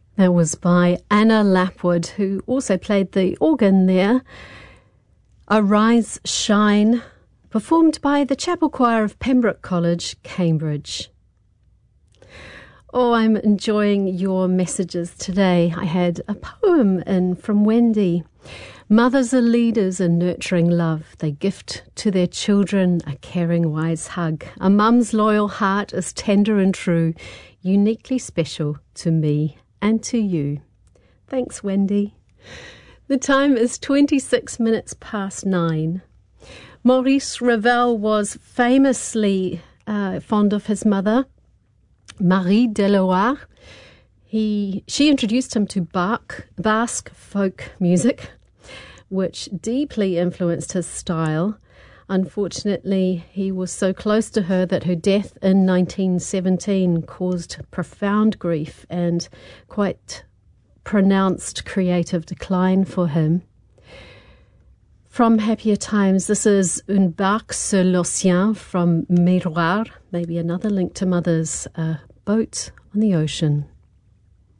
That was by Anna Lapwood, who also played the organ there. Arise, Shine, performed by the Chapel Choir of Pembroke College, Cambridge. Oh, I'm enjoying your messages today. I had a poem in from Wendy. Mothers are leaders in nurturing love. They gift to their children a caring, wise hug. A mum's loyal heart is tender and true, uniquely special to me and to you. Thanks, Wendy. The time is 26 minutes past 9. Maurice Ravel was famously fond of his mother, Marie Deloire. She introduced him to Basque folk music, which deeply influenced his style. Unfortunately, he was so close to her that her death in 1917 caused profound grief and quite pronounced creative decline for him. From Happier Times, this is Une barque sur l'océan from Miroir, maybe another link to Mother's boat on the ocean.